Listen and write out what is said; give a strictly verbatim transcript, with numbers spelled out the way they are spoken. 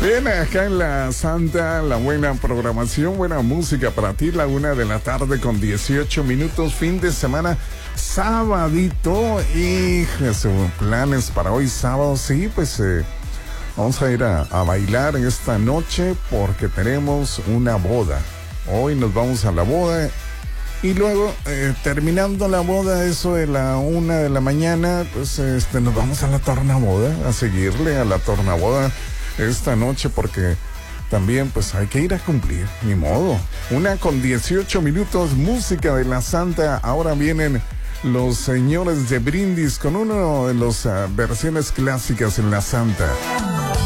Bien, acá en la Santa, la buena programación, buena música para ti, la una de la tarde con dieciocho minutos, fin de semana, sabadito, y planes para hoy sábado, sí, pues eh, vamos a ir a, a bailar esta noche porque tenemos una boda. Hoy nos vamos a la boda y luego, eh, terminando la boda, eso de la una de la mañana, pues este, nos vamos a la tornaboda, a seguirle a la tornaboda esta noche porque también pues hay que ir a cumplir, ni modo. Una con dieciocho minutos, música de la Santa. Ahora vienen los señores de Brindis con una de las uh, versiones clásicas en la Santa.